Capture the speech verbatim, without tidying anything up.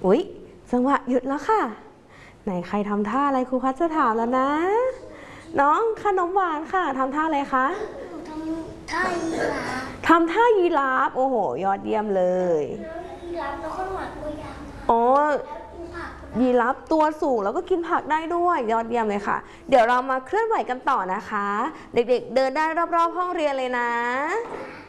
อุ๊ยจังหวะหยุดแล้วค่ะไหนใครทำท่าอะไรครูพัชจะถามแล้วนะน้องขนมหวานค่ะทำท่าอะไรคะทำท่ายีราฟทำท่ายีราฟโอ้โหยอดเยี่ยมเลยยีราฟแล้วก็หวานตัวยาวอ๋อกินผักยีราฟตัวสูงแล้วก็กินผักได้ด้วยยอดเยี่ยมเลยค่ะเดี๋ยวเรามาเคลื่อนไหวกันต่อนะคะเด็กๆเดินได้รอบๆห้องเรียนเลยนะ